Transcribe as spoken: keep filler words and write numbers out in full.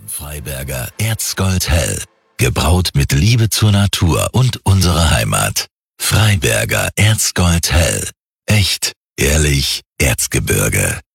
Freiberger Erzgold Hell. Gebraut mit Liebe zur Natur und unserer Heimat. Freiberger Erzgold Hell. Echt, ehrlich, Erzgebirge.